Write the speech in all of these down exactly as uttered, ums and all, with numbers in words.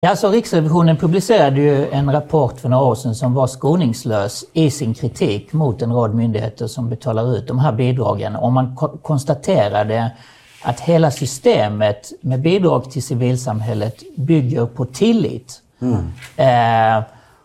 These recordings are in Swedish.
Ja, alltså Riksrevisionen publicerade ju en rapport för några år sedan som var skoningslös i sin kritik mot en rad myndigheter som betalar ut de här bidragen. Och man ko- konstaterade att hela systemet med bidrag till civilsamhället bygger på tillit. Mm. Eh,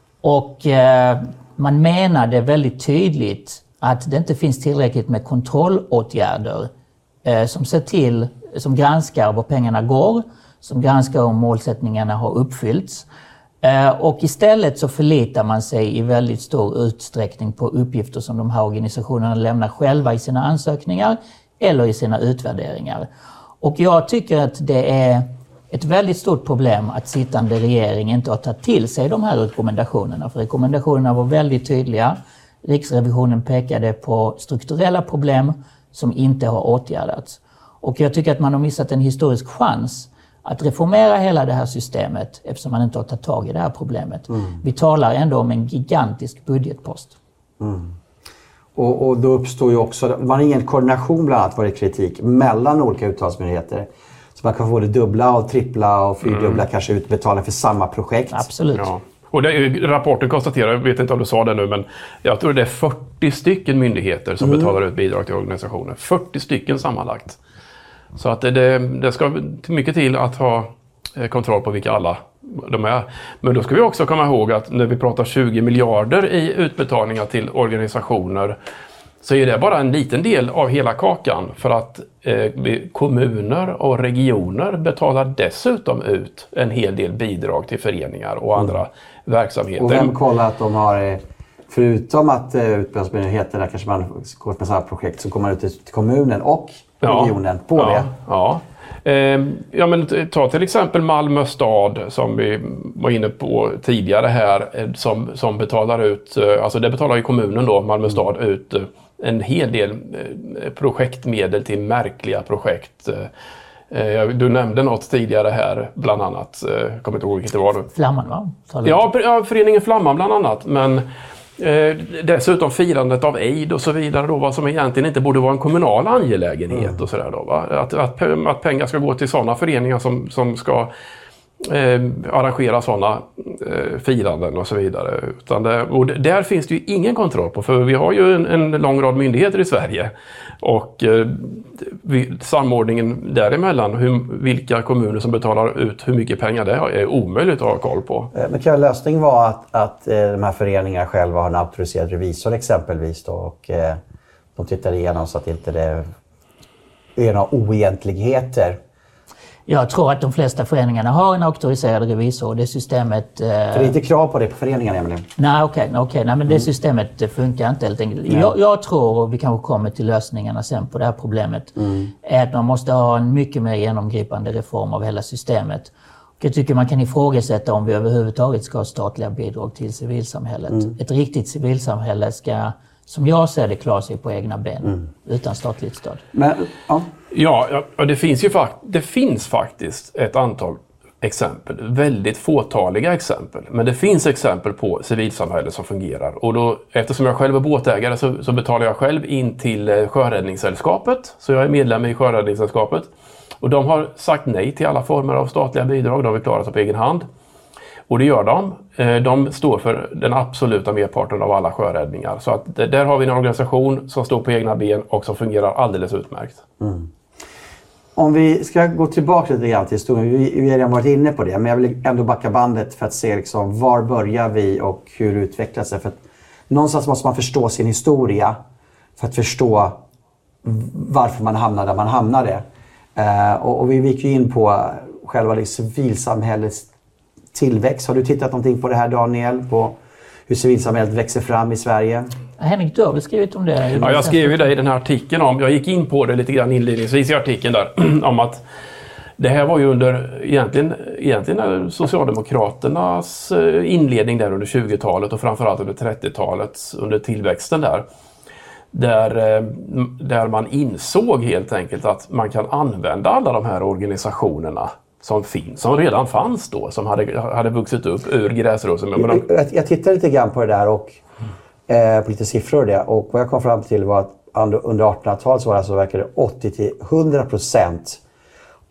och eh, man menade väldigt tydligt att det inte finns tillräckligt med kontrollåtgärder eh, som ser till, som granskar var pengarna går, som granskar om målsättningarna har uppfyllts. Eh, och istället så förlitar man sig i väldigt stor utsträckning på uppgifter som de här organisationerna lämnar själva i sina ansökningar eller i sina utvärderingar. Och jag tycker att det är ett väldigt stort problem att sittande regering inte har tagit till sig de här rekommendationerna. För rekommendationerna var väldigt tydliga. Riksrevisionen pekade på strukturella problem som inte har åtgärdats. Och jag tycker att man har missat en historisk chans att reformera hela det här systemet eftersom man inte har tagit tag i det här problemet. Mm. Vi talar ändå om en gigantisk budgetpost. Mm. Och, och då uppstår ju också, det var ingen koordination bland annat var det kritik mellan olika uttalsmyndigheter. Så man kan få det dubbla och trippla och fyrdubbla mm. kanske utbetalning för samma projekt. Absolut. Ja. Och det, rapporten konstaterar, jag vet inte om du sa det nu, men jag tror det är fyrtio stycken myndigheter som mm. betalar ut bidrag till organisationer. fyrtio stycken sammanlagt. Så att det, det, det ska mycket till att ha kontroll på vilka alla de är. Men då ska vi också komma ihåg att när vi pratar tjugo miljarder i utbetalningar till organisationer så är det bara en liten del av hela kakan. För att eh, kommuner och regioner betalar dessutom ut en hel del bidrag till föreningar och andra mm. verksamheter. Och vem kollar att de har, förutom att eh, utbetalningsmyndigheterna kanske man går med samma projekt, så kommer man ut till kommunen och regionen på ja, det? Ja. Eh, ja, men ta till exempel Malmö stad som vi var inne på tidigare här, som, som betalar ut, alltså det betalar ju kommunen då, Malmö stad, ut en hel del projektmedel till märkliga projekt. Eh, du nämnde något tidigare här, bland annat, jag kommer inte ihåg vilket det var. Flamman, va? Ja, ja, föreningen Flamman bland annat, men Eh, dessutom firandet av Eid och så vidare då, vad som egentligen inte borde vara en kommunal angelägenhet mm. och sådär då, va? Att, att, att pengar ska gå till sådana föreningar som, som ska eh, arrangera sådana eh, firanden och så vidare. Utan det, och där finns det ju ingen kontroll på, för vi har ju en, en lång rad myndigheter i Sverige och eh, vi, samordningen däremellan, hur, vilka kommuner som betalar ut hur mycket pengar det är omöjligt att ha koll på. Men kan lösningen vara att, att eh, de här föreningarna själva har en auktoriserad revisor exempelvis då, och eh, de tittar igenom så att inte det är några oegentligheter? Jag tror att de flesta föreningarna har en auktoriserad revisor och det systemet... Eh... För det är inte krav på det på föreningarna, Emily? Nej, okej. Okay, okay. Nej, men det mm. systemet funkar inte helt enkelt. Jag, jag tror, och vi kanske kommer till lösningarna sen på det här problemet, mm. är att man måste ha en mycket mer genomgripande reform av hela systemet. Och jag tycker man kan ifrågasätta om vi överhuvudtaget ska ha statliga bidrag till civilsamhället. Mm. Ett riktigt civilsamhälle ska, som jag ser det, klara sig på egna ben mm. utan statligt stöd. Men, ja. Ja, ja, det finns ju fakt- det finns faktiskt ett antal exempel, väldigt fåtaliga exempel. Men det finns exempel på civilsamhälle som fungerar. Och då, eftersom jag själv är båtägare så, så betalar jag själv in till Sjöräddningssällskapet. Så jag är medlem i Sjöräddningssällskapet. Och de har sagt nej till alla former av statliga bidrag. De vill klara sig på egen hand. Och det gör de. De står för den absoluta merparten av alla sjöräddningar. Så att där har vi en organisation som står på egna ben och som fungerar alldeles utmärkt. Mm. Om vi ska gå tillbaka lite grann till historien, vi, vi har redan varit inne på det, men jag vill ändå backa bandet för att se liksom, var börjar vi och hur utvecklas det. För att någonstans måste man förstå sin historia för att förstå varför man hamnade där man hamnade. Uh, och, och vi gick ju in på själva liksom, civilsamhällets tillväxt. Har du tittat någonting på det här, Daniel, på hur civilsamhället växer fram i Sverige? Henrik, du har väl skrivit om det? Ja, jag skrev ju det i den här artikeln om, jag gick in på det lite grann inledningsvis i artikeln där, om att det här var ju under egentligen, egentligen Socialdemokraternas inledning där under tjugotalet och framförallt under trettiotalet, under tillväxten där. Där, där man insåg helt enkelt att man kan använda alla de här organisationerna som finns, som redan fanns då, som hade, hade vuxit upp ur gräsrosen. Jag, jag, jag tittade lite grann på det där och eh, på lite siffror och det, och vad jag kom fram till var att under artonhundratalet så var det alltså verkade åttio till hundra procent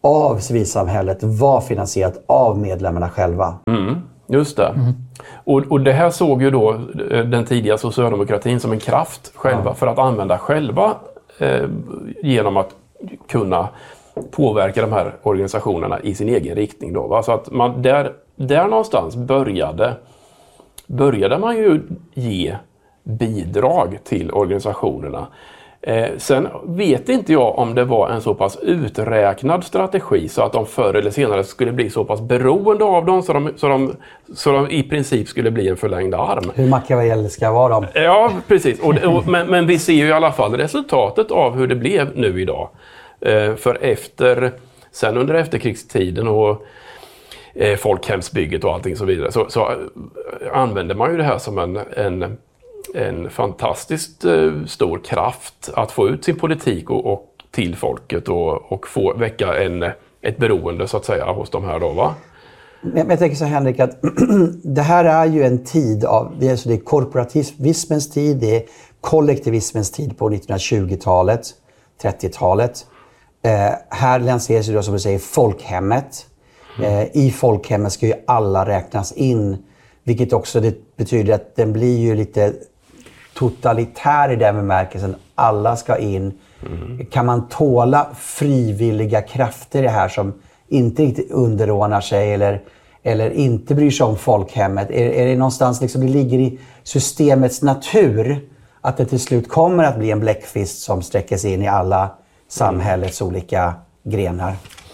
av civilsamhället var finansierat av medlemmarna själva. Mm, just det. Mm. Och, och det här såg ju då den tidiga socialdemokratin som en kraft själva ja. för att använda själva eh, genom att kunna påverka de här organisationerna i sin egen riktning. Då, va? Så att man där, där någonstans började, började man ju ge bidrag till organisationerna. Eh, sen vet inte jag om det var en så pass uträknad strategi så att de förr eller senare skulle bli så pass beroende av dem så de, så de, så de i princip skulle bli en förlängd arm. Hur machiavelliska var de? Ja, precis. Och, och, men, men vi ser ju i alla fall resultatet av hur det blev nu idag. Eh, för efter, sen under efterkrigstiden och eh, folkhemsbygget och allting så vidare så, så eh, använder man ju det här som en, en en fantastiskt eh, stor kraft att få ut sin politik och, och till folket och, och få väcka en, ett beroende så att säga hos de här då, va? Men jag tänker så Henrik att det här är ju en tid av, det är, så det är korporativismens tid, det är kollektivismens tid på nittonhundratjugotalet, trettiotalet. Eh, här lanseras ju då som du säger folkhemmet. Eh, I folkhemmet ska ju alla räknas in, vilket också det betyder att den blir ju lite totalitär i den bemärkelsen. Alla ska in. Mm. Kan man tåla frivilliga krafter i det här som inte riktigt underordnar sig eller, eller inte bryr sig om folkhemmet? Är, är det någonstans liksom det ligger i systemets natur att det till slut kommer att bli en bläckfisk som sträcker sig in i alla samhällets mm. olika grenar?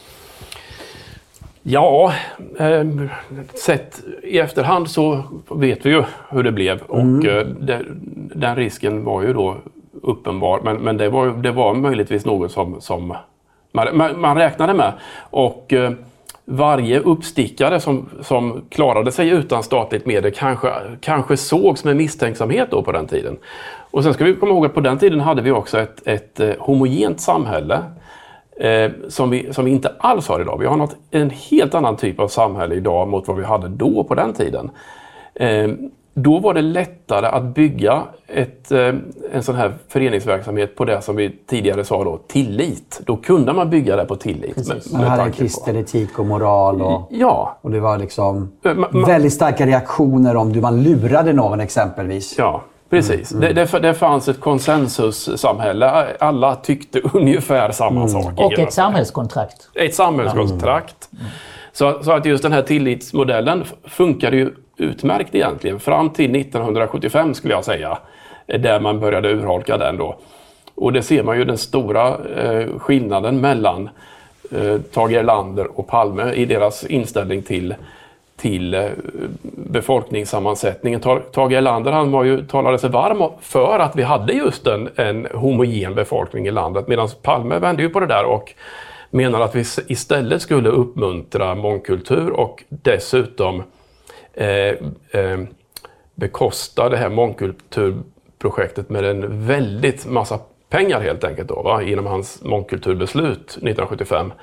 Ja, eh, sett i efterhand så vet vi ju hur det blev och mm. eh, det, den risken var ju då uppenbar, men, men det, var, det var möjligtvis något som, som man, man, man räknade med och eh, varje uppstickare som, som klarade sig utan statligt medel kanske, kanske sågs med misstänksamhet då på den tiden. Och sen ska vi komma ihåg att på den tiden hade vi också ett, ett, ett homogent samhälle. Eh, som, vi, som vi inte alls har idag. Vi har något, en helt annan typ av samhälle idag mot vad vi hade då på den tiden. Eh, då var det lättare att bygga ett, eh, en sån här föreningsverksamhet på det som vi tidigare sa då, tillit. Då kunde man bygga det på tillit. Med, man hade kristen etik och moral och, ja. och det var liksom man, man, väldigt starka reaktioner om du man lurade någon exempelvis. Ja. Precis. Mm, mm. Det, det, det fanns ett konsensussamhälle. Alla tyckte ungefär samma mm. sak. Och ett samhällskontrakt. Ett samhällskontrakt. Mm. Så, så att just den här tillitsmodellen funkade ju utmärkt egentligen. Fram till nittonhundrasjuttiofem skulle jag säga. Där man började urholka den då. Och det ser man ju den stora eh, skillnaden mellan eh, Tage Erlander och Palme i deras inställning till till befolkningssammansättningen. Tage Erlander han var ju, talade sig varm för att vi hade just en, en homogen befolkning i landet, medan Palme vände ju på det där och menar att vi istället skulle uppmuntra mångkultur och dessutom eh, eh, bekosta det här mångkulturprojektet med en väldigt massa pengar helt enkelt då, va? Genom hans mångkulturbeslut nittonhundrasjuttiofem.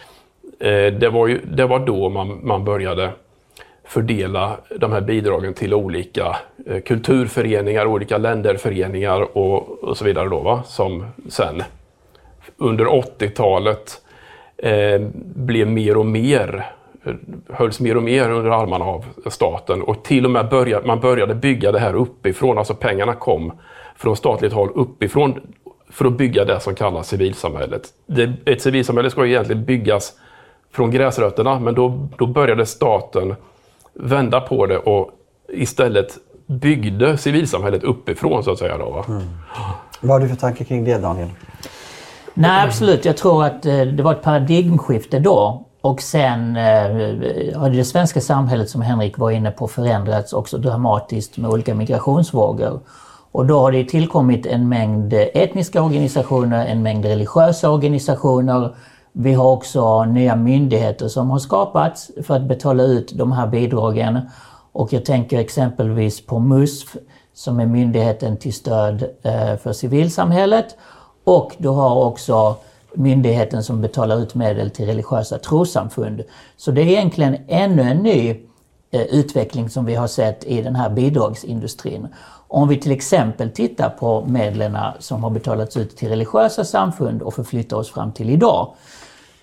Eh, det, var ju, det var då man, man började fördela de här bidragen till olika eh, kulturföreningar, olika länderföreningar och, och så vidare då, va? Som sen under åttiotalet eh, blev mer och mer, hölls mer och mer under armarna av staten och till och med började, man började bygga det här uppifrån, alltså pengarna kom från statligt håll uppifrån för att bygga det som kallas civilsamhället. Det, ett civilsamhälle ska egentligen byggas från gräsrötterna, men då, då började staten vända på det och istället byggde civilsamhället uppifrån så att säga då, va? Mm. Vad har du för tankar kring det, Daniel? Nej, absolut. Jag tror att eh, det var ett paradigmskifte då och sen eh, har det svenska samhället som Henrik var inne på förändrats också dramatiskt med olika migrationsvågor. Och då har det tillkommit en mängd etniska organisationer, en mängd religiösa organisationer. Vi har också nya myndigheter som har skapats för att betala ut de här bidragen. Och jag tänker exempelvis på M U S F som är myndigheten till stöd för civilsamhället. Och du har också myndigheten som betalar ut medel till religiösa trossamfund. Så det är egentligen ännu en ny utveckling som vi har sett i den här bidragsindustrin. Om vi till exempel tittar på medlen som har betalats ut till religiösa samfund och förflyttar oss fram till idag.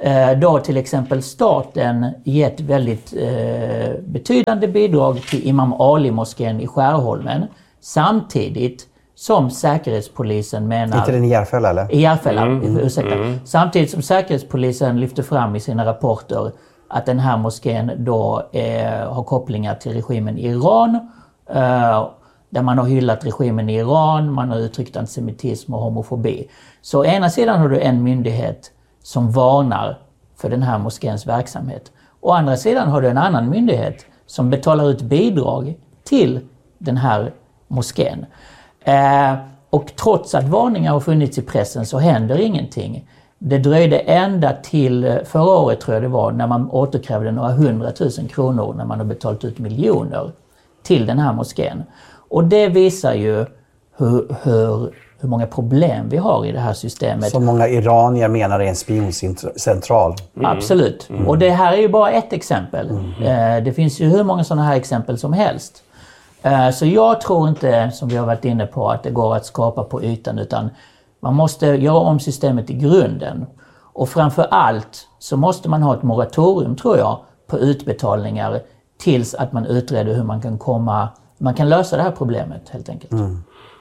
då har till exempel staten gett väldigt eh, betydande bidrag till Imam Ali-moskén i Skärholmen. Samtidigt som Säkerhetspolisen menar... Inte den i Järfälla eller? I Järfälla, mm, ursäkta. Mm. Samtidigt som Säkerhetspolisen lyfter fram i sina rapporter att den här moskén då eh, har kopplingar till regimen i Iran. Eh, där man har hyllat regimen i Iran, man har uttryckt antisemitism och homofobi. Så å ena sidan har du en myndighet som varnar för den här moskéns verksamhet. Å andra sidan har du en annan myndighet som betalar ut bidrag till den här moskén. Eh, och trots att varningar har funnits i pressen så händer ingenting. Det dröjde ända till förra året, tror jag det var, när man återkrävde några hundratusen kronor när man har betalat ut miljoner till den här moskén. Och det visar ju hur, hur, hur många problem vi har i det här systemet. Som många iranier menar är en spioncentral. Mm. Absolut. Mm. Och det här är ju bara ett exempel. Mm. Det finns ju hur många sådana här exempel som helst. Så jag tror inte, som vi har varit inne på, att det går att skapa på ytan, utan man måste göra om systemet i grunden. Och framför allt så måste man ha ett moratorium, tror jag, på utbetalningar tills att man utreder hur man kan komma, man kan lösa det här problemet helt enkelt. Mm.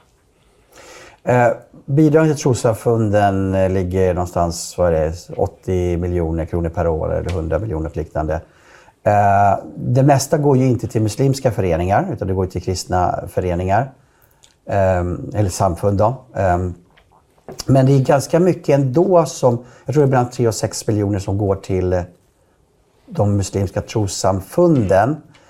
Eh, bidrag till trossamfunden ligger någonstans, vad är det, åttio miljoner kronor per år eller hundra miljoner liknande. Eh, det mesta går ju inte till muslimska föreningar utan det går till kristna föreningar. Eh, eller samfund då. Eh, men det är ganska mycket ändå som, jag tror det är bland tre och sex miljoner som går till de muslimska trossamfunden.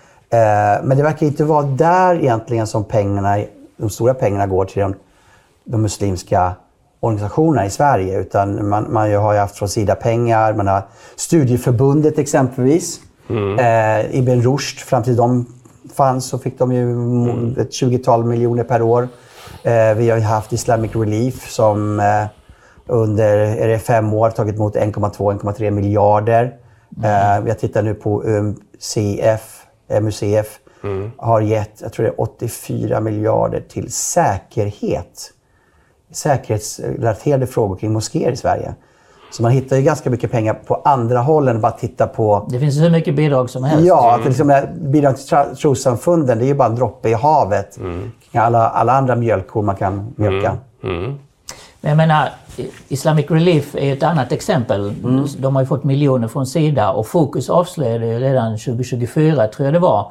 Eh, men det verkar inte vara där egentligen som pengarna, de stora pengarna går till de, de muslimska organisationerna i Sverige. Utan man, man har ju haft från Sida pengar, man har Studieförbundet exempelvis. Mm. Eh, Ibn Rushd, fram till de fanns så fick de ju mm. ett tjugotal miljoner per år. Eh, vi har ju haft Islamic Relief som eh, under är det fem år tagit emot en komma två till en komma tre miljarder. Mm. Uh, jag tittar nu på M C F, M U C F mm. har gett, jag tror det är åttiofyra miljarder till säkerhet. Säkerhetsrelaterade frågor kring moskéer i Sverige. Så man hittar ju ganska mycket pengar på andra håll än bara titta på... Det finns hur mycket bidrag som helst. Ja, mm. att liksom, bidrag till trossamfunden, det är ju bara en droppe i havet. Mm. Alla, alla andra mjölkkor man kan mjölka. Mm. Mm. Men jag menar, Islamic Relief är ett annat exempel. Mm. De har ju fått miljoner från Sida och Fokus avslöjade redan tjugo tjugofyra, tror jag det var,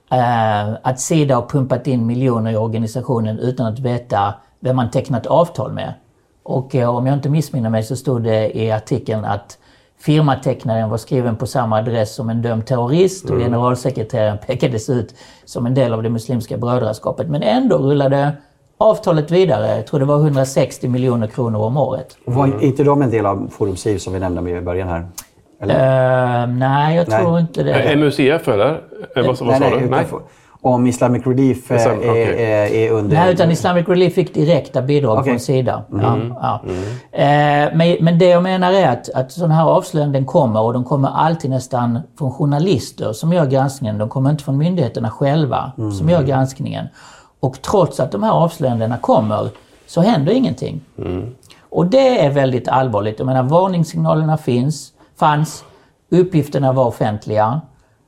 eh, att Sida har pumpat in miljoner i organisationen utan att veta vem man tecknat avtal med. Och eh, om jag inte missminner mig så stod det i artikeln att firmatecknaren var skriven på samma adress som en dömd terrorist och mm. generalsekreteraren pekades ut som en del av det muslimska brödraskapet. Men ändå rullade avtalet vidare. Jag tror det var hundrasextio miljoner kronor om året. Och var inte de en del av Forum Siv som vi nämnde med i början här? Eller? Uh, nej, jag tror nej. inte det. M U C F eller? Uh, vad, vad nej, sa nej, du? Nej. Om Islamic Relief är, okay. är, är under... Nej, utan Islamic Relief fick direkta bidrag okay. från Sida. Mm. Ja, ja. Mm. Uh, men, men det jag menar är att, att sådana här avslöjanden kommer, och de kommer alltid nästan från journalister som gör granskningen. De kommer inte från myndigheterna själva mm. som gör granskningen. Och trots att de här avslöjandena kommer så händer ingenting. Mm. Och det är väldigt allvarligt. Jag menar, varningssignalerna finns, fanns, uppgifterna var offentliga.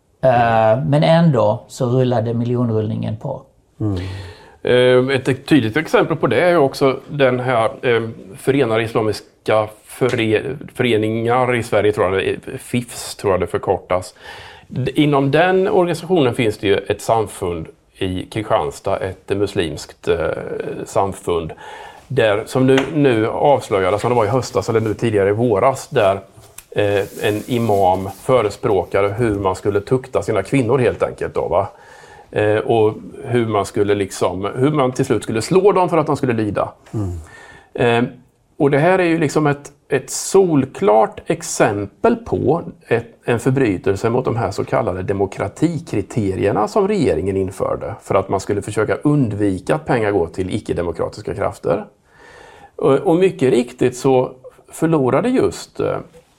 Mm. Uh, men ändå så rullade miljonrullningen på. Mm. Uh, ett tydligt exempel på det är också den här uh, Förenade Islamiska före, föreningar i Sverige, tror jag det är, F I F S tror jag det förkortas. Inom den organisationen finns det ju ett samfund i Kristianstad, ett muslimskt eh, samfund där, som nu, nu avslöjades, som det var i höstas eller nu tidigare i våras, där eh, en imam förespråkade hur man skulle tukta sina kvinnor helt enkelt då, va? Eh, och hur man skulle liksom, hur man till slut skulle slå dem för att de skulle lida. Mm. Eh, och det här är ju liksom ett, ett solklart exempel på ett, en förbrytelse mot de här så kallade demokratikriterierna som regeringen införde för att man skulle försöka undvika att pengar går till icke-demokratiska krafter. Och, och mycket riktigt så förlorade just eh,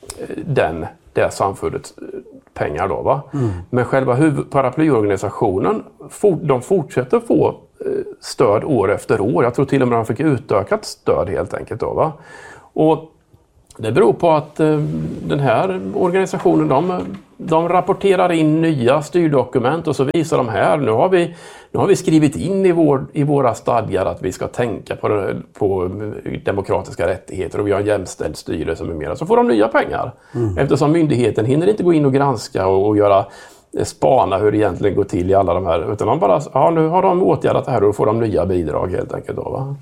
den, det samfundet pengar då, va? Mm. Men själva huvud, paraplyorganisationen, for, de fortsätter få stöd år efter år. Jag tror till och med de fick utökat stöd helt enkelt då, va? Och Det beror på att eh, den här organisationen, de, de rapporterar in nya styrdokument och så visar de här. Nu har vi, nu har vi skrivit in i, vår, i våra stadgar att vi ska tänka på, på demokratiska rättigheter och vi har en jämställd styrelse med mera. Så får de nya pengar. Mm. Eftersom myndigheten hinner inte gå in och granska och, och göra spana hur det egentligen går till i alla de här. Utan de bara, ja, nu har de åtgärdat det här och då får de nya bidrag helt enkelt då, va?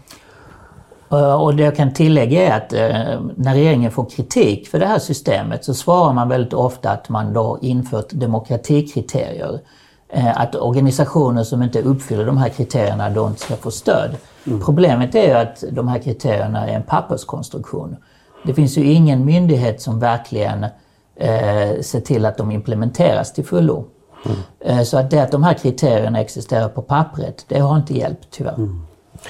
Och det jag kan tillägga är att eh, när regeringen får kritik för det här systemet så svarar man väldigt ofta att man då infört demokratikriterier. Eh, att organisationer som inte uppfyller de här kriterierna då inte ska få stöd. Mm. Problemet är ju att de här kriterierna är en papperskonstruktion. Det finns ju ingen myndighet som verkligen eh, ser till att de implementeras till fullo. Mm. Eh, så att det att de här kriterierna existerar på pappret, det har inte hjälpt tyvärr. Mm.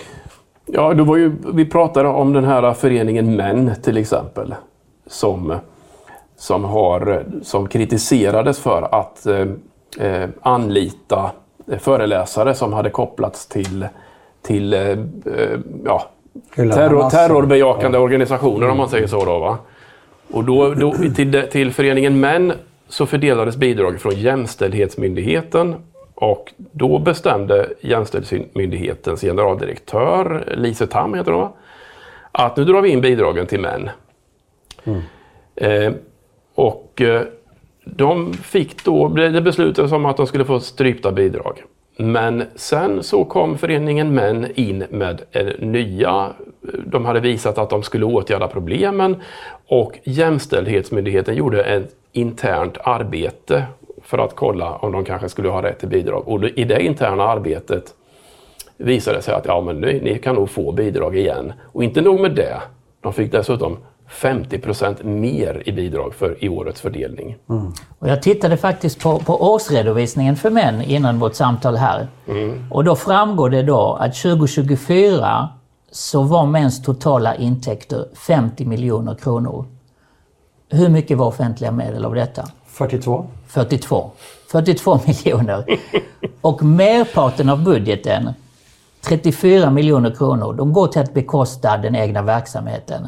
Ja, då var ju, vi pratade om den här föreningen Män till exempel som, som, har, som kritiserades för att eh, anlita föreläsare som hade kopplats till, till eh, ja, terror, terrorbejakande ja. organisationer om man säger så då, va? Och då, då till, till föreningen Män så fördelades bidrag från Jämställdhetsmyndigheten. Och då bestämde Jämställdhetsmyndighetens generaldirektör, Lise Tam heter hon, att nu drar vi in bidragen till män. Mm. Eh, och eh, de fick då, det beslutades om att de skulle få strypta bidrag. Men sen så kom föreningen Män in med eh, nya, de hade visat att de skulle åtgärda problemen och Jämställdhetsmyndigheten gjorde ett internt arbete för att kolla om de kanske skulle ha rätt till bidrag. Och i det interna arbetet visade det sig att ja, men ni, ni kan nog få bidrag igen. Och inte nog med det, de fick dessutom femtio procent mer i bidrag för i årets fördelning. Mm. Och jag tittade faktiskt på, på årsredovisningen för Män innan vårt samtal här. Mm. Och då framgår det då att tjugo tjugofyra så var Mäns totala intäkter femtio miljoner kronor. Hur mycket var offentliga medel av detta? fyrtiotvå. fyrtiotvå. fyrtiotvå miljoner. Och merparten av budgeten, trettiofyra miljoner kronor, de går till att bekosta den egna verksamheten.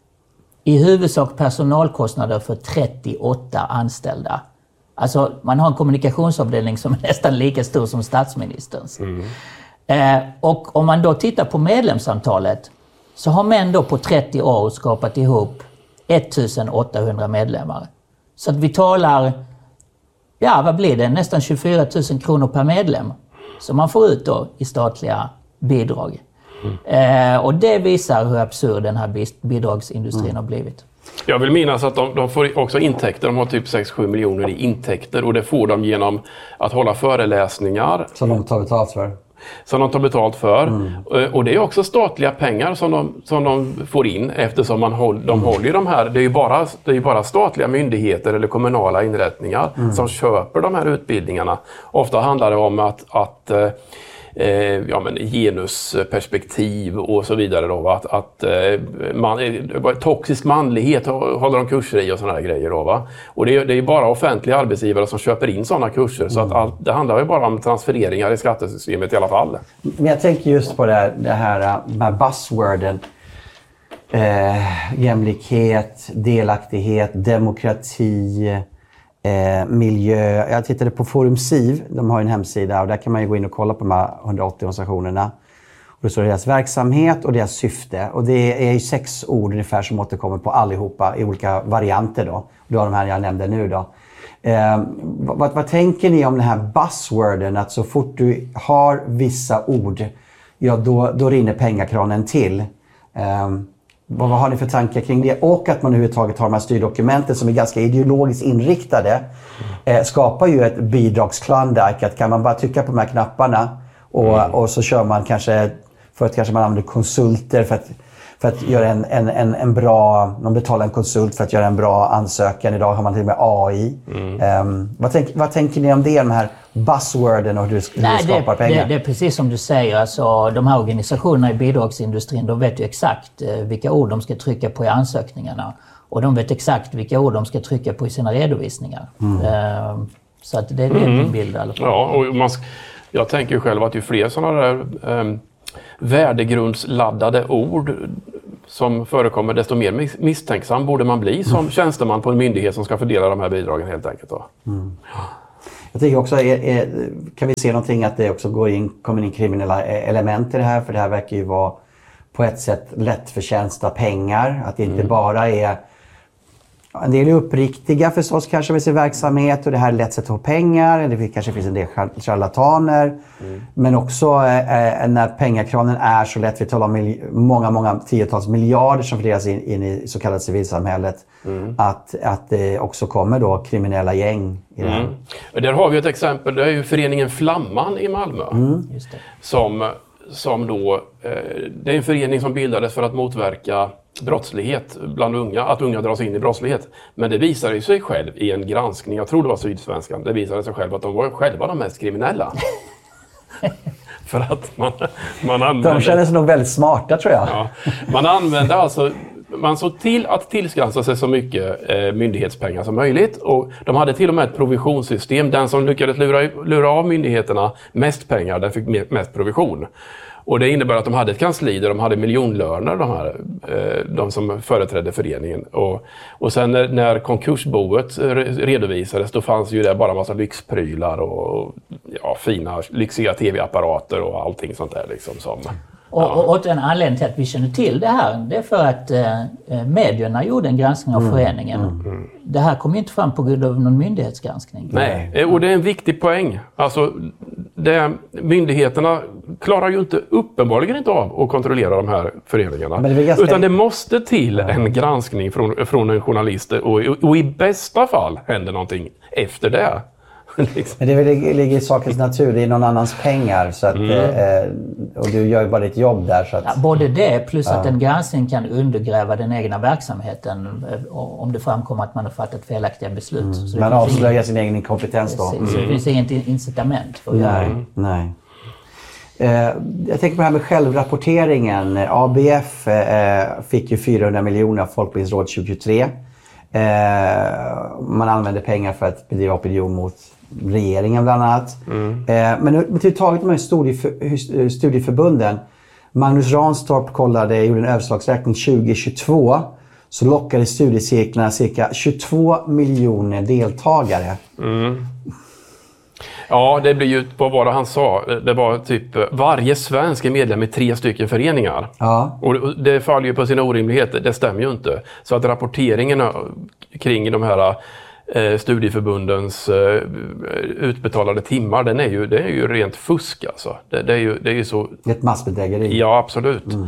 I huvudsak personalkostnader för trettioåtta anställda. Alltså man har en kommunikationsavdelning som är nästan lika stor som statsministerns. Mm. Eh, och om man då tittar på medlemsantalet så har Män då på trettio år skapat ihop ettusen åttahundra medlemmar. Så att vi talar, ja vad blir det, nästan tjugofyra tusen kronor per medlem som man får ut då i statliga bidrag. Mm. Eh, och det visar hur absurd den här bidragsindustrin mm. har blivit. Jag vill minnas att de, de får också intäkter, de har typ sex sju miljoner i intäkter och det får de genom att hålla föreläsningar. Som de tar betalt för. Som de tar betalt för. Mm. Och det är också statliga pengar som de, som de får in eftersom man håll, de mm. håller de här. Det är ju bara, det är ju bara statliga myndigheter eller kommunala inrättningar mm. som köper de här utbildningarna. Ofta handlar det om att, att eh, ja, men genusperspektiv och så vidare. Då, att att eh, man, toxisk manlighet håller de kurser i och sådana här grejer. Då, va? Och det är, det är bara offentliga arbetsgivare som köper in sådana kurser. Mm. Så att allt, det handlar ju bara om transfereringar i skattesystemet i alla fall. Men jag tänker just på det här, det här med buzzworden. Eh, jämlikhet, delaktighet, demokrati, eh, miljö. Jag tittade på Forum Civ, de har en hemsida och där kan man ju gå in och kolla på de här hundraåttio organisationerna. Och det står deras verksamhet och deras syfte. Och det är ju sex ord ungefär som återkommer på allihopa i olika varianter då. Det var de här jag nämnde nu då. Eh, vad, vad tänker ni om den här buzzworden? Att så fort du har vissa ord, ja då, då rinner pengakranen till. Eh, Vad, vad har ni för tankar kring det? Och att man överhuvudtaget har de här styrdokumenten som är ganska ideologiskt inriktade eh, skapar ju ett bidragsklondike. Att kan man bara trycka på de här knapparna och, mm. och så kör man kanske, för att kanske man använder konsulter för att, för att göra en, en, en, en bra, man betalar en konsult för att göra en bra ansökan. Idag har man till och med A I. Mm. Um, vad, tänk, vad tänker ni om det, de här buzzworden och hur, hur Nej, det skapar det, pengar? Det, det är precis som du säger. Alltså, de här organisationerna i bidragsindustrin, de vet ju exakt eh, vilka ord de ska trycka på i ansökningarna. Och de vet exakt vilka ord de ska trycka på i sina redovisningar. Mm. Uh, så att det, det är mm. min bild i alla fall. Ja, och man, jag tänker själv att ju fler sådana där um, värdegrundsladdade ord som förekommer, desto mer mis- misstänksam borde man bli som tjänsteman på en myndighet som ska fördela de här bidragen helt enkelt. Då. Mm. Jag tycker också, är, är, kan vi se någonting att det också går in, kommer in kriminella element i det här? För det här verkar ju vara på ett sätt lättförtjänsta pengar. Att det inte mm. bara är... En del är uppriktiga förstås kanske med sin verksamhet och det här är lätt sätt att få pengar. Det kanske finns en del charlataner. Mm. Men också eh, när pengakranen är så lätt, vi talar om mil- många, många tiotals miljarder som fördelas in, in i så kallat civilsamhället. Mm. Att, att det också kommer då kriminella gäng i det här. Mm. Där har vi ett exempel, det är ju föreningen Flamman i Malmö. Mm. Just det. Som, som då, eh, det är en förening som bildades för att motverka brottslighet bland unga, att unga dras in i brottslighet. Men det visade sig själv i en granskning, jag tror det var Sydsvenskan, det visade sig själv att de var själva de mest kriminella. För att man, man använde... De känner sig nog väldigt smarta tror jag. Ja, man använde alltså, man såg till att tillskansa sig så mycket eh, myndighetspengar som möjligt. Och de hade till och med ett provisionssystem. Den som lyckades lura, lura av myndigheterna mest pengar, den fick mest provision. Och det innebär att de hade ett kansli där de hade miljonlöner, de, här, de som företrädde föreningen. Och, och sen när, när konkursboet redovisades, då fanns ju där bara en massa lyxprylar och ja, fina, lyxiga tv-apparater och allting sånt där. Liksom, som, ja. och, och en anledning till att vi känner till det här, det är för att eh, medierna gjorde en granskning av mm. föreningen. Mm. Det här kom inte fram på grund av någon myndighetsgranskning. Nej, och det är en viktig poäng. Alltså, det, myndigheterna klarar ju inte uppenbarligen inte av att kontrollera de här föreningarna. Det ganska... Utan det måste till en granskning från, från en journalist och, och i bästa fall händer någonting efter det. liksom. Men det ligger i sakens natur, det är någon annans pengar så att, mm. eh, och du gör ju bara ditt jobb där. Så att... ja, både det plus ja. att en granskning kan undergräva den egna verksamheten om det framkommer att man har fattat felaktiga beslut. Mm. Så man avslöjar ingen... sin egen inkompetens då. Mm. Så det finns inget incitament för att nej, göra det. Nej. Eh, jag tänker på det här med självrapporteringen. A B F eh, fick ju fyrahundra miljoner av Folkbildningsrådet tjugohundratjugotre. Eh, man använde pengar för att bedriva opinion mot regeringen bland annat. Mm. Eh, men överhuvudtaget de här studieför, studieförbunden. Magnus Ranstorp kollade, gjorde en överslagsräkning tjugohundratjugotvå. Så lockade studiecirklarna cirka tjugotvå miljoner deltagare. Mm. Ja, det blir ju, vad var det han sa? Det var typ varje svensk är medlem i tre stycken föreningar. Ja. Och det faller ju på sina orimligheter, det stämmer ju inte. Så att rapporteringen kring de här eh, studieförbundens eh, utbetalade timmar, den är ju, det är ju rent fusk alltså. Det, det, är, ju, det är ju så... Ett massbedrägeri. Ja, absolut. Mm.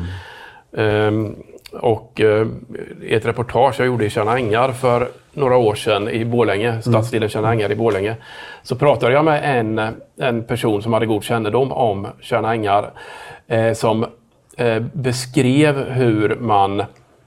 Um, och uh, ett reportage jag gjorde i Tjärna Ängar för några år sedan i Borlänge, stadsdelen Tjärna Ängar i Borlänge, så pratade jag med en, en person som hade god kännedom om Tjärna Ängar eh, som eh, beskrev hur man,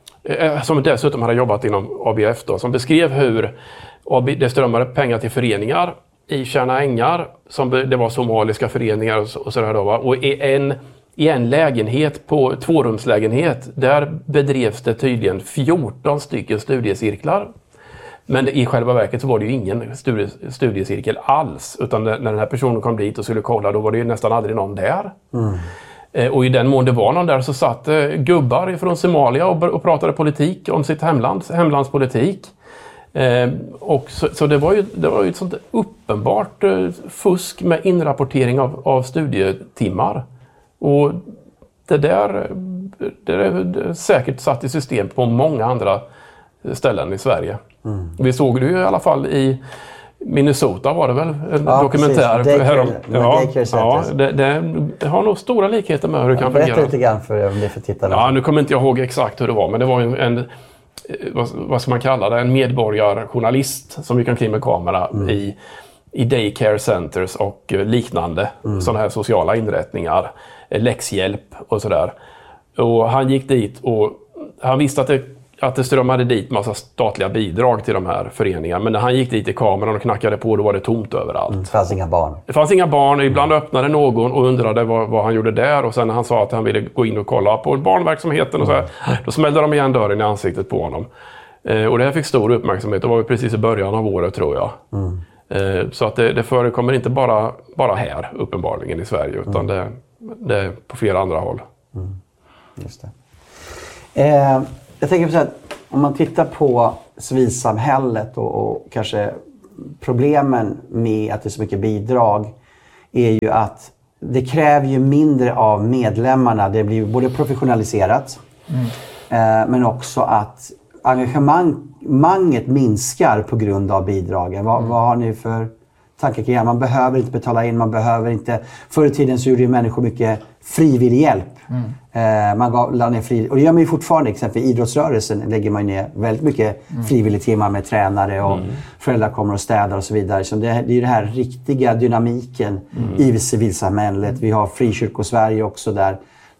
eh, som dessutom hade jobbat inom A B F då, som beskrev hur det strömmade pengar till föreningar i Tjärna Ängar, som det var somaliska föreningar och, och sådär då, va? Och i en I en lägenhet, på tvårumslägenhet, där bedrevs det tydligen fjorton stycken studiecirklar. Men i själva verket så var det ju ingen studie, studiecirkel alls. Utan när den här personen kom dit och skulle kolla, då var det ju nästan aldrig någon där. Mm. Eh, och i den mån det var någon där så satt eh, gubbar från Somalia och, och pratade politik om sitt hemlands, hemlandspolitik. Eh, och så, så det var ju, det var ju ett sånt uppenbart eh, fusk med inrapportering av, av studietimmar. Och det där det är säkert satt i system på många andra ställen i Sverige. Mm. Vi såg det ju i alla fall i Minnesota, var det väl en ja, dokumentär. Daycare, härom, ja, ja, det, det, det har nog stora likheter med hur det ja, kan fungera. Berätta lite grann för, om det för tittarna. Ja, nu kommer inte jag ihåg exakt hur det var, men det var en, en vad, vad ska man kalla det, en medborgarjournalist som gick omkring med kamera mm. i i daycare centers och liknande mm. sådana här sociala inrättningar, läxhjälp och sådär. Och han gick dit och han visste att det, att det strömmade dit massa statliga bidrag till de här föreningarna. Men när han gick dit i kameran och knackade på, då var det tomt överallt. Mm, det fanns inga barn. Det fanns inga barn. Ibland öppnade någon och undrade vad, vad han gjorde där. Och sen när han sa att han ville gå in och kolla på barnverksamheten och så här, då smällde de igen dörren i ansiktet på honom. Eh, och det här fick stor uppmärksamhet. Det var precis i början av året, tror jag. Mm. Så att det, det förekommer inte bara, bara här uppenbarligen i Sverige utan mm. det, det är på flera andra håll. Mm. Just Eh, jag tänker på så att om man tittar på civilsamhället och, och kanske problemen med att det är så mycket bidrag är ju att det kräver ju mindre av medlemmarna. Det blir både professionaliserat mm. eh, men också att engagemanget minskar på grund av bidragen. Vad, mm. vad har ni för tankar kring det? Man behöver inte betala in, man behöver inte... Förr i tiden så gjorde ju människor mycket frivillig hjälp. Mm. Eh, man gav, la ner fri, och det gör man ju fortfarande. Exempel i idrottsrörelsen lägger man ner väldigt mycket mm. frivillig timmar med tränare och mm. föräldrar kommer och städar och så vidare. Så det, det är ju den här riktiga dynamiken mm. i civilsamhället. Vi har Frikyrkosverige också där.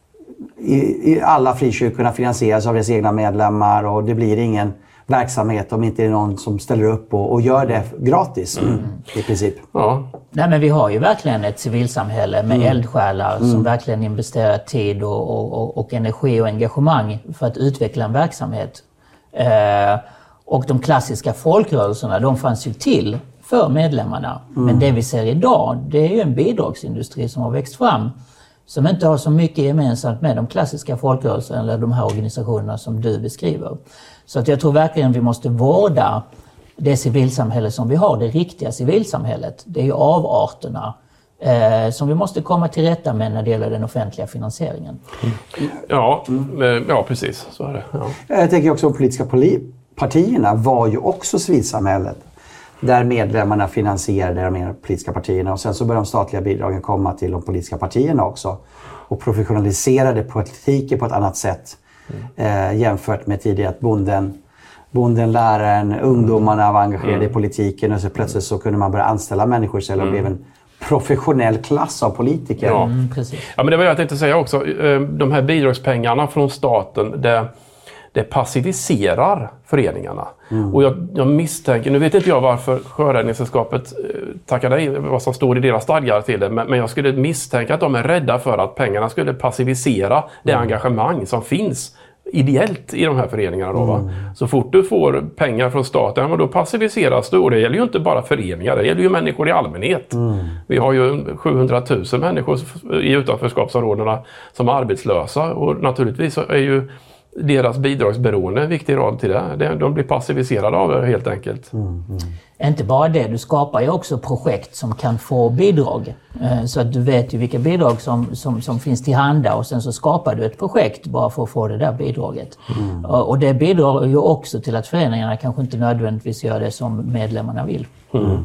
I, i alla frikyrkorna finansieras av deras egna medlemmar och det blir ingen verksamhet om inte det är någon som ställer upp och, och gör det gratis mm. i princip. Ja. Nej, men vi har ju verkligen ett civilsamhälle med mm. eldsjälar mm. som verkligen investerar tid och, och, och energi och engagemang för att utveckla en verksamhet. Eh, och de klassiska folkrörelserna, de fanns ju till för medlemmarna. Mm. Men det vi ser idag, det är ju en bidragsindustri som har växt fram som inte har så mycket gemensamt med de klassiska folkrörelserna eller de här organisationerna som du beskriver. Så att jag tror verkligen vi måste vårda det civilsamhälle som vi har, det riktiga civilsamhället. Det är ju avarterna eh, som vi måste komma till rätta med när det gäller den offentliga finansieringen. Mm. Ja, mm. ja, precis. Så är det. Ja. Jag tänker också att de politiska poli- partierna var ju också civilsamhället. Där medlemmarna finansierade de mer politiska partierna och sen så började de statliga bidragen komma till de politiska partierna också. Och professionaliserade politiken på ett annat sätt mm. eh, jämfört med tidigare att bonden, bonden, läraren, ungdomarna var engagerade mm. i politiken och så plötsligt så kunde man börja anställa människor så det mm. blev en professionell klass av politiker. Ja. Mm, precis. Ja, men det var jag tänkte säga också. De här bidragspengarna från staten, det Det passiviserar föreningarna. Mm. Och jag, jag misstänker, nu vet inte jag varför Sjöräddningssällskapet tackar nej, vad som står i deras stadgar till det, men, men jag skulle misstänka att de är rädda för att pengarna skulle passivisera det mm. engagemang som finns ideellt i de här föreningarna. Då, va? Mm. Så fort du får pengar från staten, då passiviseras du. Och det gäller ju inte bara föreningar, det gäller ju människor i allmänhet. Mm. Vi har ju sjuhundratusen människor i utanförskapsområdena som är arbetslösa och naturligtvis är ju deras bidragsberoende en viktig roll till det. De blir passiviserade av det helt enkelt. Mm, mm. Inte bara det, du skapar ju också projekt som kan få bidrag. Så att du vet ju vilka bidrag som, som, som finns till handa och sen så skapar du ett projekt bara för att få det där bidraget. Mm. Och det bidrar ju också till att föreningarna kanske inte nödvändigtvis gör det som medlemmarna vill. Mm.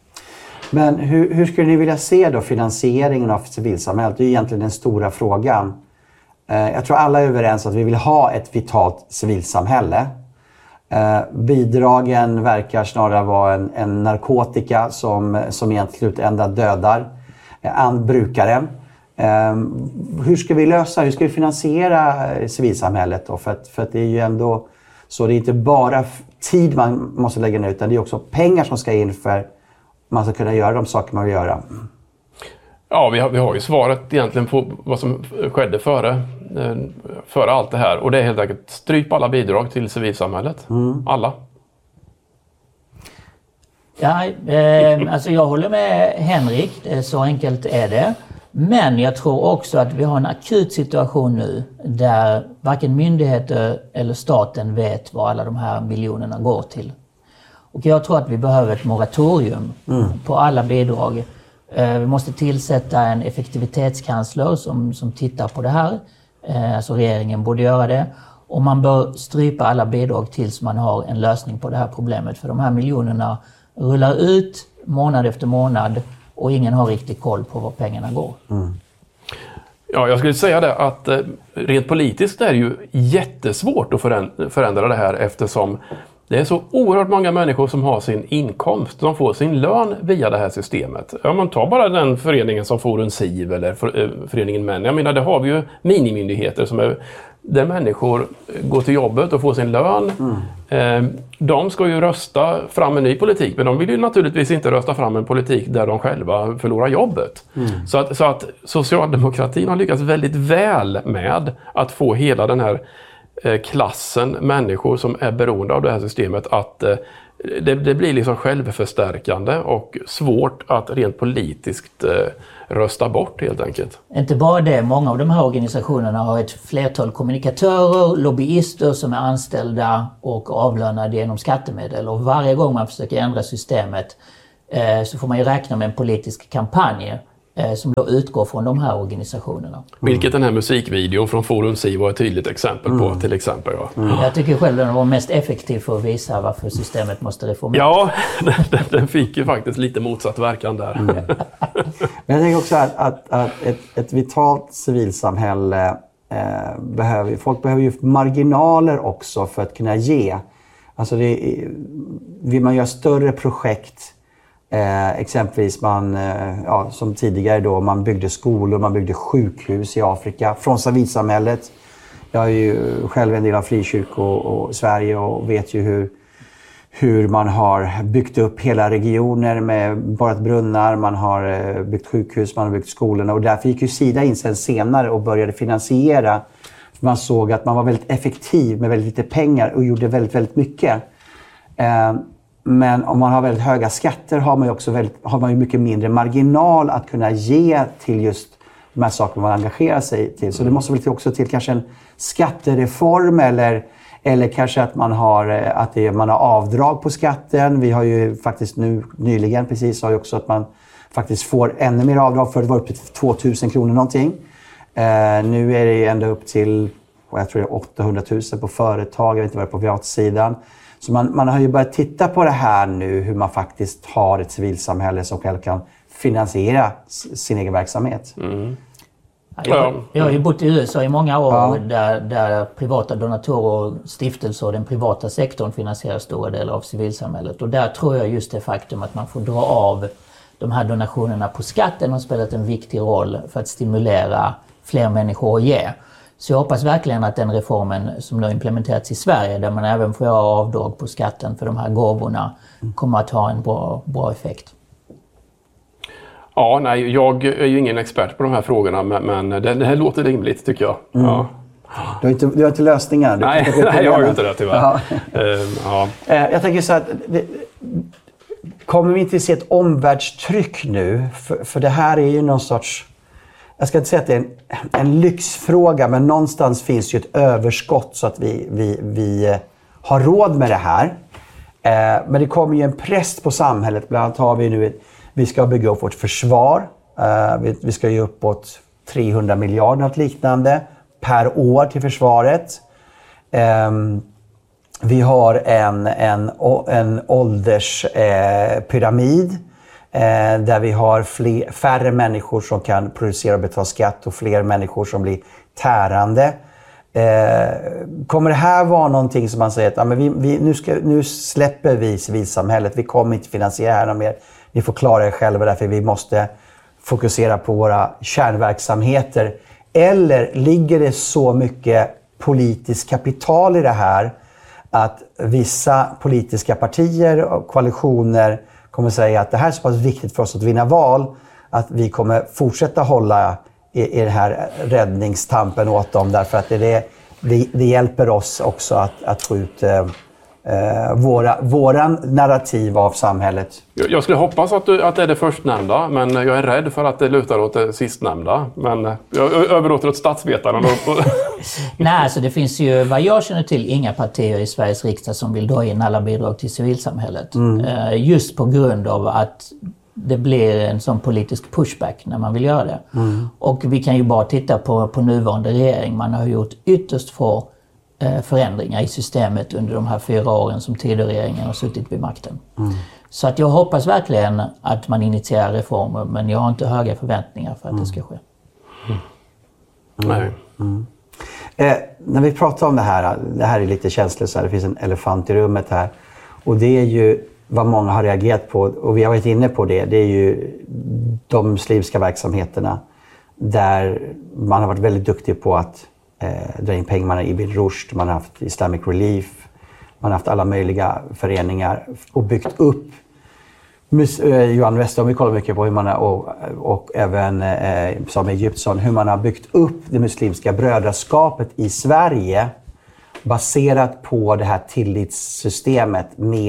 Men hur, hur skulle ni vilja se då finansieringen av civilsamhället? Det är egentligen den stora frågan. Jag tror alla är överens att vi vill ha ett vitalt civilsamhälle. Bidragen verkar snarare vara en, en narkotika som, som egentligen slutändan dödar brukaren. Hur ska vi lösa, hur ska vi finansiera civilsamhället då? För att, för att det är ju ändå så, det är inte bara tid man måste lägga ner utan det är också pengar som ska in för att man ska kunna göra de saker man vill göra. Ja, vi har, vi har ju svaret egentligen på vad som skedde före, före allt det här. Och det är helt enkelt stryp alla bidrag till civilsamhället. Mm. Alla. Ja, eh, alltså jag håller med Henrik, så enkelt är det. Men jag tror också att vi har en akut situation nu där varken myndigheter eller staten vet vad alla de här miljonerna går till. Och jag tror att vi behöver ett moratorium mm. på alla bidrag. Vi måste tillsätta en effektivitetskansler som, som tittar på det här. Alltså regeringen borde göra det. Och man bör strypa alla bidrag tills man har en lösning på det här problemet. För de här miljonerna rullar ut månad efter månad och ingen har riktigt koll på var pengarna går. Mm. Ja, jag skulle säga det att rent politiskt är det ju jättesvårt att förändra det här eftersom det är så oerhört många människor som har sin inkomst, som får sin lön via det här systemet. Ja, man tar bara den föreningen som får en S I V eller för, föreningen Män. Jag menar, det har vi ju minimyndigheter som är där människor går till jobbet och får sin lön. Mm. De ska ju rösta fram en ny politik, men de vill ju naturligtvis inte rösta fram en politik där de själva förlorar jobbet. Mm. Så, att, så att socialdemokratin har lyckats väldigt väl med att få hela den här klassen människor som är beroende av det här systemet att det, det blir liksom självförstärkande och svårt att rent politiskt eh, rösta bort helt enkelt. Inte bara det, många av de här organisationerna har ett flertal kommunikatörer, lobbyister som är anställda och avlönade genom skattemedel. Och varje gång man försöker ändra systemet eh, så får man ju räkna med en politisk kampanj eh, som då utgår från de här organisationerna. Mm. Vilket den här musikvideon från Forum Siv var ett tydligt exempel på mm. till exempel. Ja. Mm. Jag tycker själv den var mest effektiv för att visa varför systemet måste reformeras. Ja, den, den fick ju faktiskt lite motsatt verkan där. Mm. Men jag tänker också att, att, att ett, ett vitalt civilsamhälle eh, behöver, folk behöver ju marginaler också för att kunna ge. Alltså det, vill man göra större projekt, eh, exempelvis man, eh, ja, som tidigare då, man byggde skolor, man byggde sjukhus i Afrika från civilsamhället. Jag är ju själv en del av frikyrkor och, och Sverige och vet ju hur hur man har byggt upp hela regioner med borrat brunnar, man har byggt sjukhus, man har byggt skolorna och därför gick ju Sida in sen senare och började finansiera. Man såg att man var väldigt effektiv med väldigt lite pengar och gjorde väldigt, väldigt mycket. Men om man har väldigt höga skatter har man ju också väldigt, har man ju mycket mindre marginal att kunna ge till just de här sakerna man engagerar sig till. Så det måste väl också till kanske en skattereform eller Eller kanske att man har, att det, man har avdrag på skatten. Vi har ju faktiskt nu nyligen precis har ju också att man faktiskt får ännu mer avdrag för det var upp till tvåtusen kronor någonting. Eh, nu är det ända upp till, jag tror det är åttahundratusen på företag, jag vet inte vad det är på privatsidan. Så man, man har ju börjat titta på det här nu, hur man faktiskt har ett civilsamhälle som själv kan finansiera sin egen verksamhet. Mm. Jag, jag har ju bott i U S A i många år ja. där, där privata donatorer, stiftelser och den privata sektorn finansierar stora delar av civilsamhället. Och där tror jag just det faktum att man får dra av de här donationerna på skatten har spelat en viktig roll för att stimulera fler människor att ge. Så jag hoppas verkligen att den reformen som nu implementerats i Sverige, där man även får göra avdrag på skatten för de här gåvorna, kommer att ha en bra, bra effekt. Ja, nej, jag är ju ingen expert på de här frågorna, men, men det, det här låter rimligt tycker jag. Mm. Ja. Du har inte, du har inte lösningar? Du nej, nej jag har ju inte det tyvärr. Ja. Uh, ja. Jag tänker så att det, kommer vi inte se ett omvärldstryck nu? För, för det här är ju någon sorts, jag ska inte säga att det är en, en lyxfråga, men någonstans finns ju ett överskott så att vi, vi, vi har råd med det här. Uh, men det kommer ju en press på samhället, bland annat har vi nu ett Vi ska bygga upp vårt försvar. Uh, vi, vi ska ge uppåt trehundra miljarder något liknande per år till försvaret. Um, vi har en, en, en ålderspyramid uh, uh, där vi har fler, färre människor som kan producera och betala skatt och fler människor som blir tärande. Uh, kommer det här vara någonting som man säger att ja, men vi, vi, nu, ska, nu släpper vi civilsamhället, vi kommer inte finansiera det här mer. Ni får klara er själva därför vi måste fokusera på våra kärnverksamheter. Eller ligger det så mycket politiskt kapital i det här att vissa politiska partier och koalitioner kommer säga att det här är så pass viktigt för oss att vinna val att vi kommer fortsätta hålla i, i den här räddningstampen åt dem därför att det, det, det hjälper oss också att, att få ut Eh, våra, våran narrativ av samhället. Jag skulle hoppas att, du, att det är det förstnämnda, men jag är rädd för att det lutar åt det sistnämnda. Men jag överlåter åt statsvetarna. Nej, alltså det finns ju, vad jag känner till, inga partier i Sveriges riksdag som vill dra in alla bidrag till civilsamhället. Mm. Eh, just på grund av att det blir en sån politisk pushback när man vill göra det. Mm. Och vi kan ju bara titta på, på nuvarande regering. Man har gjort ytterst få förändringar i systemet under de här fyra åren som Tidöregeringen har suttit vid makten. Mm. Så att jag hoppas verkligen att man initierar reformer, men jag har inte höga förväntningar för att mm. det ska ske. Mm. Nej. Mm. Eh, när vi pratar om det här, det här är lite känsligt så här, det finns en elefant i rummet här. Och det är ju vad många har reagerat på, och vi har varit inne på det, det är ju de muslimska verksamheterna där man har varit väldigt duktig på att Eh, dra in pengar. Man har Ibn Rushd, man har haft Islamic Relief, man har haft alla möjliga föreningar och byggt upp mus- eh, Johan Westerholm, vi kollar mycket på hur man har, och, och även eh, som Egyptsson, hur man har byggt upp det muslimska brödraskapet i Sverige baserat på det här tillitssystemet med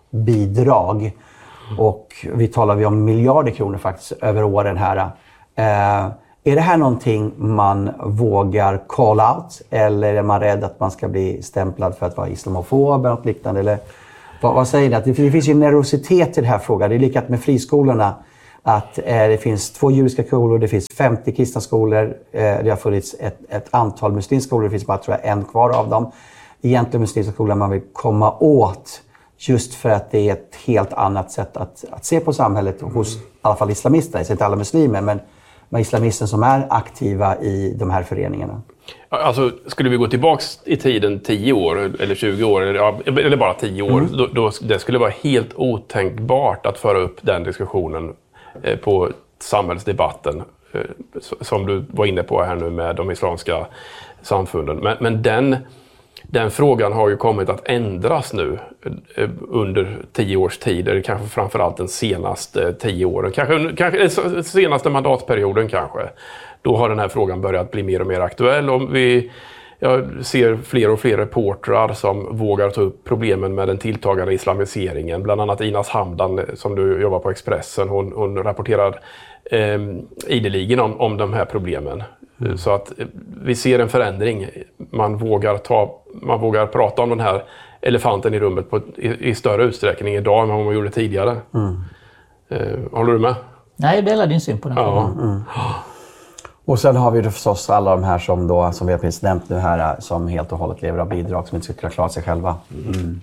bidrag. Och vi talar vi om miljarder kronor faktiskt över åren här. Eh, är det här någonting man vågar call out? Eller är man rädd att man ska bli stämplad för att vara islamofob eller något liknande? Eller, vad, vad säger ni? Att det, det finns ju nervositet i den här frågan. Det är likadant med friskolorna. Att eh, det finns två judiska skolor, det finns femtio kristna skolor. Eh, det har funnits ett, ett antal muslimska skolor, det finns bara tror jag en kvar av dem. Egentligen muslimska skolor man vill komma åt. Just för att det är ett helt annat sätt att, att se på samhället hos i alla fall islamister. Så inte alla muslimer, men med islamister som är aktiva i de här föreningarna. Alltså, skulle vi gå tillbaks i tiden tio år eller tjugo år eller, eller bara tio år, mm. då, då det skulle vara helt otänkbart att föra upp den diskussionen eh, på samhällsdebatten eh, som du var inne på här nu med de islamska samfunden. Men, men den... Den frågan har ju kommit att ändras nu under tio års tid, eller kanske framförallt den senaste tio åren, kanske, kanske senaste mandatperioden kanske. Då har den här frågan börjat bli mer och mer aktuell. Om vi, jag ser fler och fler reportrar som vågar ta upp problemen med den tilltagande islamiseringen. Bland annat Inas Hamdan som du jobbar på Expressen, hon, hon rapporterar eh, ideligen om, om de här problemen. Mm. Så att vi ser en förändring. Man vågar, ta, man vågar prata om den här elefanten i rummet på, i, i större utsträckning idag än vad man gjorde tidigare. Mm. Eh, håller du med? Nej, jag delar din syn på den ja. Mm. Och sen har vi då förstås alla de här som, då, som vi har precis nämnt nu här, som helt och hållet lever av bidrag, som inte ska kunna klara sig själva. Mm. Mm.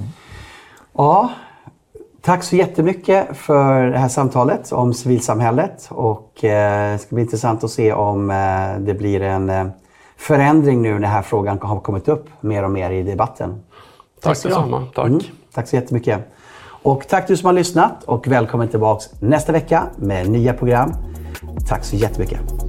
Ja, tack så jättemycket för det här samtalet om civilsamhället. Och eh, det ska bli intressant att se om eh, det blir en eh, förändring nu när den här frågan har kommit upp mer och mer i debatten. Tack så detsamma. Tack. Mm, tack så jättemycket. Och tack du som har lyssnat och välkommen tillbaka nästa vecka med nya program. Tack så jättemycket.